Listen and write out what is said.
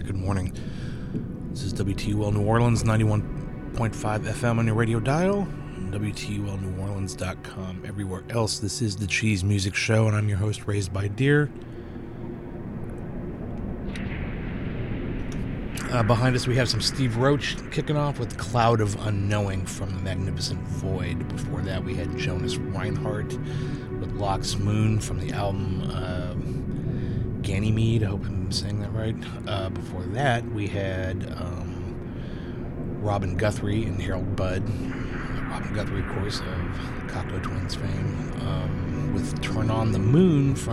right, good morning. This is WTUL New Orleans, 91.5 FM on your radio dial, WTULNewOrleans.com. Everywhere else, this is the Cheese Music Show, and I'm your host, Raised by Deer. Behind us, we have some Steve Roach kicking off with Cloud of Unknowing from the Magnificent Void. Before that, we had Jonas Reinhardt with Locke's Moon from the album Ganymede. I hope I'm saying that right. Before that, we had Robin Guthrie and Harold Budd. Robin Guthrie, of course, of Cocteau Twins fame, with Turn on the Moon from